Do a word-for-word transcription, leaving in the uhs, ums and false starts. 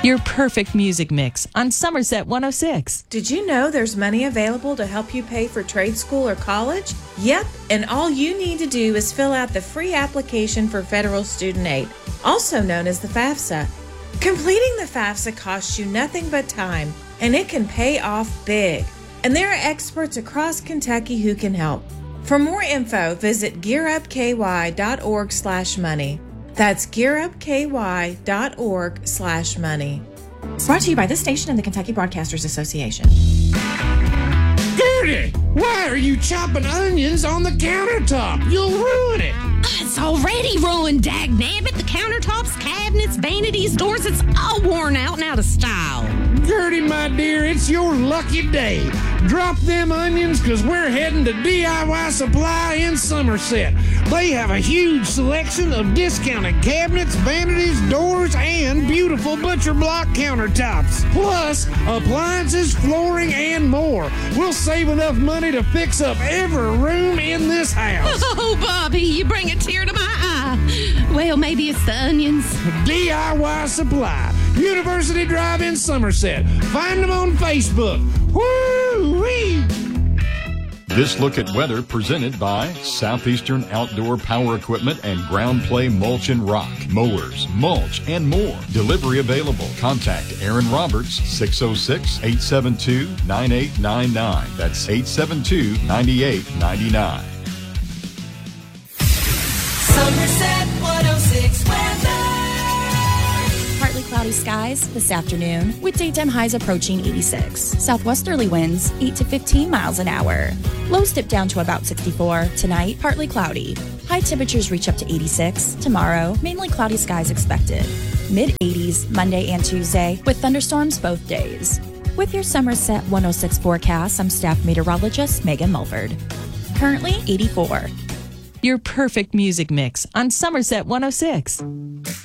Your perfect music mix on Somerset one oh six. Did you know there's money available to help you pay for trade school or college? Yep, and all you need to do is fill out the free application for federal student aid, also known as the FAFSA. Completing the FAFSA costs you nothing but time, and it can pay off big. And there are experts across Kentucky who can help. For more info, visit gearupky.org slash money. That's gearupky.org slash money. Brought to you by this station and the Kentucky Broadcasters Association. Gertie, why are you chopping onions on the countertop? You'll ruin it. It's already ruined, dagnabbit. The countertops, cabinets, vanities, doors, it's all worn out and out of style. Gertie, my dear, it's your lucky day. Drop them onions, because we're heading to D I Y Supply in Somerset. They have a huge selection of discounted cabinets, vanities, doors, and beautiful butcher block countertops. Plus, appliances, flooring, and more. We'll save enough money to fix up every room in this house. Oh, Bobby, you bring a tear to my eye. Well, maybe it's the onions. D I Y Supply, University Drive in Somerset. Find them on Facebook. Woo-wee! This look at weather presented by Southeastern Outdoor Power Equipment and Ground Play Mulch and Rock, mowers, mulch, and more. Delivery available. Contact Aaron Roberts, six oh six, eight seven two, nine eight nine nine. That's eight seven two, nine eight nine nine. Somerset one oh six weather. Partly cloudy skies this afternoon with daytime highs approaching eighty-six. Southwesterly winds eight to fifteen miles an hour. Lows dip down to about sixty-four. Tonight, partly cloudy. High temperatures reach up to eighty-six. Tomorrow, mainly cloudy skies expected. mid-eighties Monday and Tuesday with thunderstorms both days. With your Somerset one oh six forecast, I'm staff meteorologist Megan Mulford. Currently eighty-four. Your perfect music mix on Somerset one oh six.